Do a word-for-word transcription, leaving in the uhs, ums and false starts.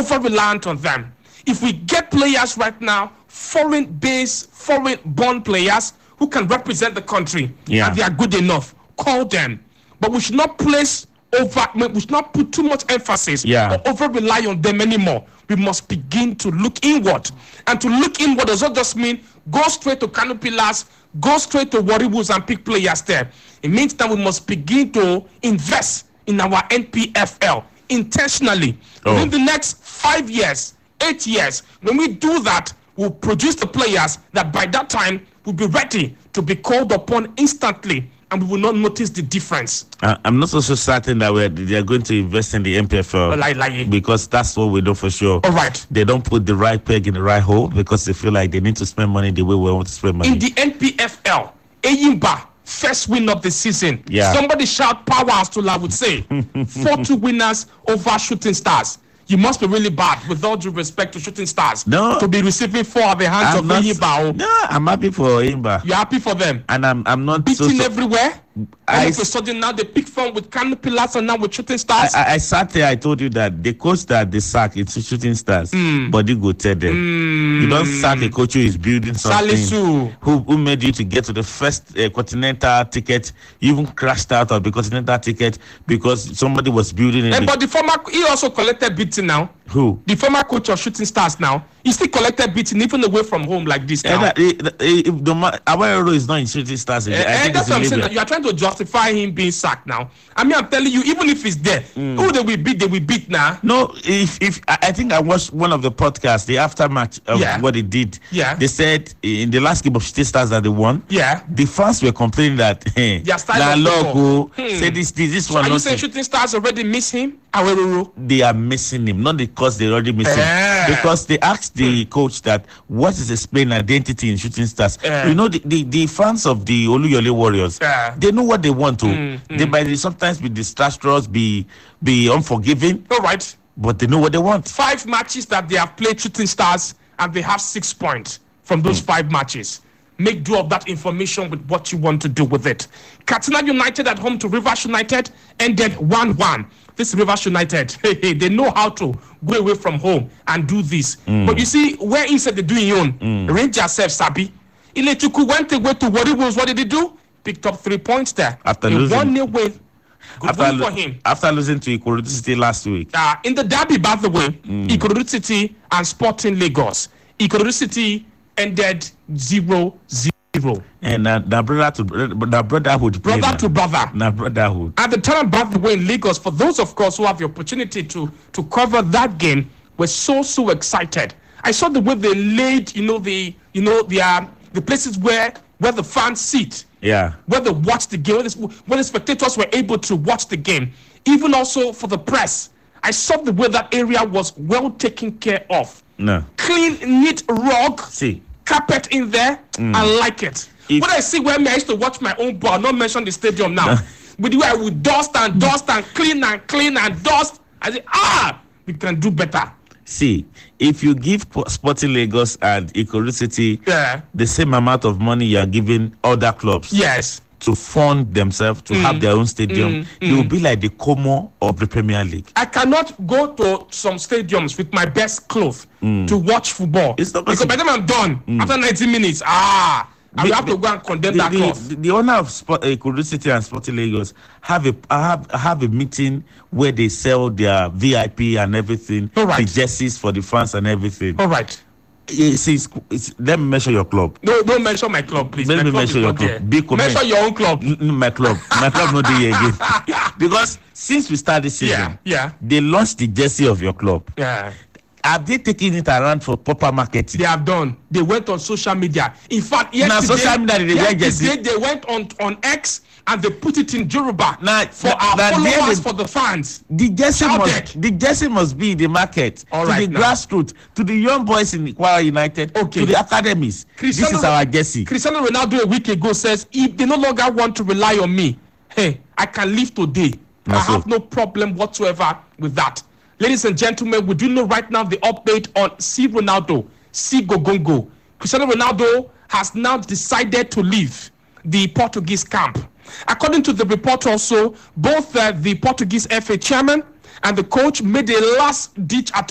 over reliant on them. If we get players right now, foreign-based, foreign-born players who can represent the country, yeah. and they are good enough, call them. But we should not place over, we should not put too much emphasis yeah. or over rely on them anymore. We must begin to look inward. And to look inward does not just mean go straight to Kano Pillars, go straight to Warri Wolves and pick players there. It means that we must begin to invest in our N P F L intentionally. Oh. In the next five years, eight years, when we do that, we'll produce the players that by that time will be ready to be called upon instantly, and we will not notice the difference. Uh, I'm not also certain that we're, they're going to invest in the N P F L like, like, because that's what we know for sure. All right. They don't put the right peg in the right hole because they feel like they need to spend money the way we want to spend money. In the N P F L, Eyimba, first win of the season. Yeah. Somebody shout power as to I would say. four two winners over Shooting Stars. You must be really bad, with all due respect to Shooting Stars, no, to be receiving four at the hands I'm of Eyimba. No, I'm happy for Eyimba. You're happy for them? And I'm I'm not beating so, so, everywhere. I, all of a sudden now they pick fun with Kano Pillars and now with Shooting Stars. I, I, I sat there, I told you that the coach that they sack it's Shooting Stars, mm. but you go tell them. Mm. You don't sack a coach who is building something, Salisu. who who made you to get to the first uh, continental ticket. You even crashed out of the continental ticket because somebody was building it. Hey, but the former, he also collected beating now. Who? The former coach of Shooting Stars now. He still collected beating even away from home like this now. And, uh, if the Awero is not in Shooting Stars, Uh, I uh, think that's what I'm saying. Libya. You are trying to justify him being sacked now. I mean, I'm telling you, even if he's there, Mm. who they will beat, they will beat now. No, if if I I think I watched one of the podcasts, the aftermatch of Yeah. what they did. Yeah. They said in the last game of Shooting Stars that they won. Yeah. The fans were complaining that hey, Their style nah, of football. logo, Hmm. say this this, this So one. are you not saying it. Shooting Stars already miss him? Aweruru. They are missing him, not because they already miss Eh. him. Because they asked the coach that what is his playing identity in Shooting Stars. Eh. You know, the, the, the fans of the Oluyole Warriors, Eh. they know what they want to. Mm, They might sometimes be disastrous, be be unforgiving, All right. but they know what they want. Five matches that they have played Shooting Stars, and they have six points from those Mm. five matches. Make do of that information with what you want to do with it. Katsina United at home to Rivers United ended one one. This Rivers United, hey, hey, they know how to go away from home and do this. Mm. But you see, where inside they doing own, Mm. Rangers self Sabi. Ilechuku went away to Warri Wolves. What did he do? Picked up three points there. After a losing- one nil win. Good After, win lo- for him. after losing to Ikorodu City last week. Uh, in the derby, by the way, Mm. Ikorodu City and Sporting Lagos. Ikorodu City ended zero zero. And uh, the brother to the brotherhood. play Brother now. to brother. Na brotherhood. At the time, by the way, in Lagos, for those, of course, who have the opportunity to, to cover that game, were so, so excited. I saw the way they laid, you know, the, you know, the, uh, the places where, where the fans sit. Yeah. Where they watch the game, where the, where the spectators were able to watch the game. Even also for the press. I saw the way that area was well taken care of. No. Clean, neat rug, See. carpet in there. Mm. I like it. If- when I see where I used to watch my own ball, not mention the stadium now. With the way I would dust and dust and clean and clean and dust, I say, ah, we can do better. See, if you give Po- Sporting Lagos and Ikorodu City Yeah. the same amount of money you are giving other clubs Yes. to fund themselves, to have their own stadium, mm, they will be like the Como of the Premier League. I cannot go to some stadiums with my best clothes to watch football. It's not because by the time I'm done, after ninety minutes, ah, I will The- have to go and condemn The, that the, cloth. the, the owner of Sport, uh, Ikorodu City and Sporting Lagos have a have have a meeting where they sell their V I P and everything, All right. the jerseys for the fans and everything. All right. It's, it's, it's, let me measure your club. No, don't mention my club, please. Let My me club mention is your not club. there. Big comment. Mention your own club. N- n- my club, my club not there again. Because since we started this season, Yeah, yeah, they launched the jersey of your club. yeah. Have they taken it around for proper marketing? They have done. They went on social media. In fact, Now, yesterday, social media, they wear jersey. yesterday they went on, on X and they put it in Yoruba Now, for now- our now they- followers, they- for the fans. The jersey Shouted. must the jersey must be in the market, All to right the now. grassroots, to the young boys in Kwara United, Okay. to the academies. Cristiano this is our jersey. Cristiano Ronaldo a week ago says, if they no longer want to rely on me, hey, I can live today. I That's have so. no problem whatsoever with that. Ladies and gentlemen, we do know right now the update on C. Ronaldo, C. Gogongo. Cristiano Ronaldo has now decided to leave the Portuguese camp. According to the report also, both uh, the Portuguese F A chairman and the coach made a last-ditch attempt